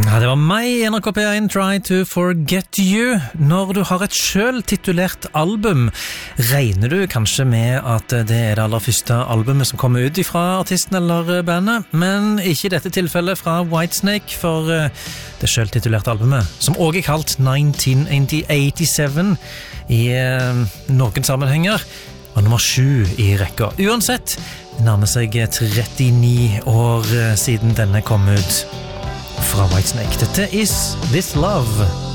Ja, det var meg i NRK P1, Try to Forget You. Når du har et selv titulert album, regner du kanskje med at det er det aller første albumet som kommer ut fra artisten eller bandet, men ikke i dette tilfellet fra Whitesnake, for det selv titulerte albumet, som også er kalt 1987 i noen sammenhenger, var nummer 7 i rekka. Uansett, det nærmer seg 39 år siden denne kom ut fra Whitesnake. Dette is This Love.